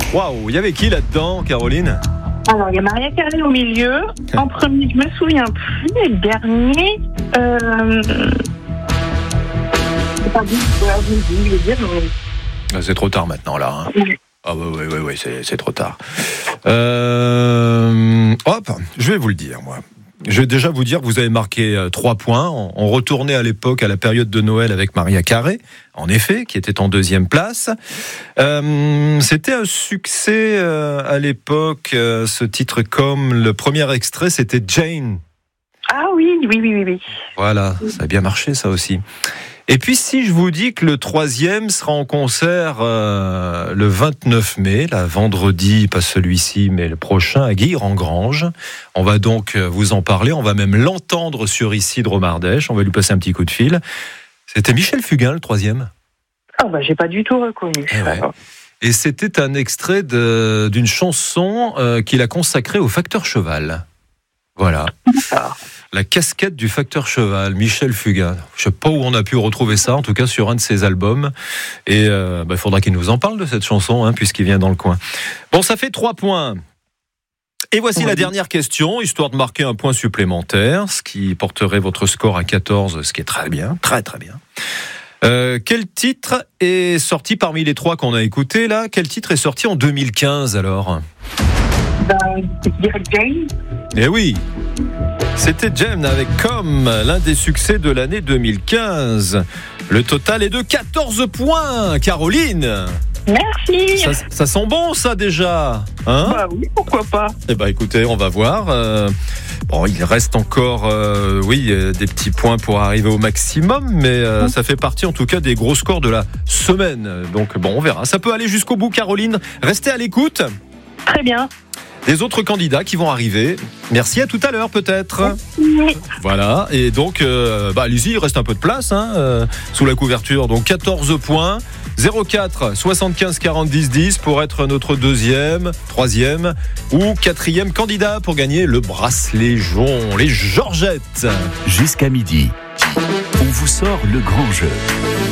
Waouh, il y avait qui là-dedans, Caroline? Alors, il y a Mariah Carey au milieu. En premier, je me souviens plus. Et le dernier, c'est pas bien, je vais dire, mais... C'est trop tard maintenant, là. Hein. Oui. Ah oui, c'est trop tard. Hop, je vais vous le dire, moi. Je vais déjà vous dire que vous avez marqué 3 points. On retournait à l'époque, à la période de Noël avec Mariah Carey, en effet, qui était en 2e place. C'était un succès à l'époque, ce titre, comme le premier extrait, c'était Jane. Ah oui. Voilà, ça a bien marché, ça aussi. Et puis, si je vous dis que le 3e sera en concert le 29 mai, là, vendredi, pas celui-ci, mais le prochain, à Guilherand-Grange. On va donc vous en parler. On va même l'entendre sur Isidre au Mardèche. On va lui passer un petit coup de fil. C'était Michel Fugain, le 3e. Ah j'ai pas du tout reconnu. Ouais. Et c'était un extrait d'une chanson qu'il a consacrée au Facteur Cheval. Voilà. La casquette du Facteur Cheval, Michel Fugain. Je sais pas où on a pu retrouver ça, en tout cas sur un de ses albums. Et il faudra qu'il nous en parle de cette chanson, puisqu'il vient dans le coin. Bon, ça fait 3 points. Et voici la dernière question, histoire de marquer un point supplémentaire, ce qui porterait votre score à 14, ce qui est très bien, très très bien. Quel titre est sorti parmi les 3 qu'on a écoutés là? Quel titre est sorti en 2015 alors? Je dirais Jane. Eh oui, c'était Jane avec Comme, l'un des succès de l'année 2015. Le total est de 14 points, Caroline. Merci. Ça sent bon ça déjà, hein? Oui, pourquoi pas. Eh ben écoutez, on va voir. Il reste encore des petits points pour arriver au maximum, mais ça fait partie en tout cas des gros scores de la semaine. Donc on verra. Ça peut aller jusqu'au bout, Caroline. Restez à l'écoute. Très bien. Des autres candidats qui vont arriver. Merci, à tout à l'heure peut-être. Oui. Voilà, et donc allez-y, il reste un peu de place sous la couverture. Donc 14 points, 04 75 40 10 10 pour être notre 2e, 3e ou 4e candidat pour gagner le bracelet jaune, les Georgettes. Jusqu'à midi, on vous sort le grand jeu.